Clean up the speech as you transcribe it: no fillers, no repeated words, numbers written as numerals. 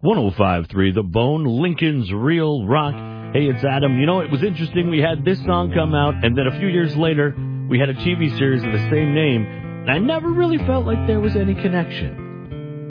105.3 The Bone, Lincoln's Real Rock. Hey, it's Adam. You know, it was interesting. We had this song come out, and then a few years later, we had a TV series of the same name, and I never really felt like there was any connection.